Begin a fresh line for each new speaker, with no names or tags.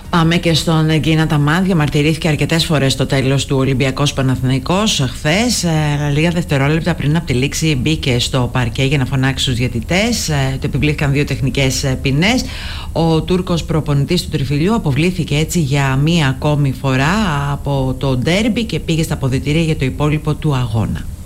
Πάμε και στον Γκίνα Ταμάν. Διαμαρτυρήθηκε αρκετές φορές στο τέλος του Ολυμπιακός Παναθηναϊκός χθες. Λίγα δευτερόλεπτα πριν από τη λήξη μπήκε στο παρκέ για να φωνάξει τους διαιτητές. Του επιβλήθηκαν 2 τεχνικές ποινές. Ο Τούρκος προπονητής του Τριφυλιού αποβλήθηκε έτσι για μία ακόμη φορά από το ντέρμπι και πήγε στα αποδυτήρια για το υπόλοιπο του αγώνα.